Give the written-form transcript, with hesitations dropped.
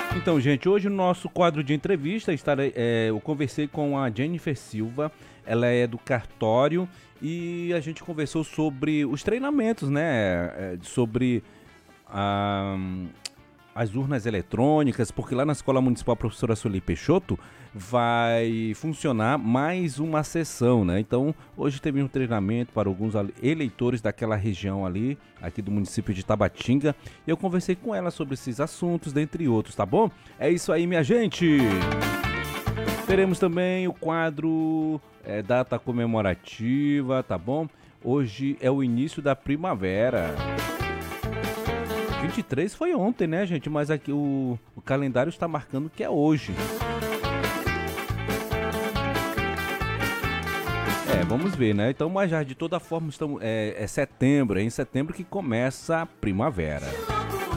Então, gente, hoje no nosso quadro de entrevista eu conversei com a Jennifer Silva, ela é do cartório e a gente conversou sobre os treinamentos, né? Sobre a, as urnas eletrônicas, porque lá na Escola Municipal Professora Sueli Peixoto vai funcionar mais uma sessão, né? Então, hoje teve um treinamento para alguns eleitores daquela região ali, aqui do município de Tabatinga, e eu conversei com ela sobre esses assuntos, dentre outros, tá bom? É isso aí, minha gente! Teremos também o quadro Data Comemorativa, tá bom? Hoje é o início da primavera. 23 foi ontem, né, gente? Mas aqui o calendário está marcando que é hoje. Vamos ver, né? Então, mas já de toda forma, é setembro, é em setembro que começa a primavera.